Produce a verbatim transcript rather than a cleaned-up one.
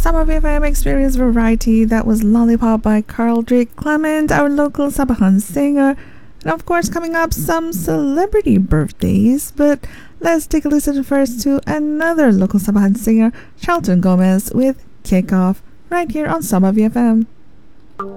Summer V F M Experience Variety. That was Lollipop by Carl Drake Clement, our local Sabahan singer. And of course, coming up, some celebrity birthdays. But let's take a listen first to another local Sabahan singer, Charlton Gomez, with Kickoff, right here on Summer V F M.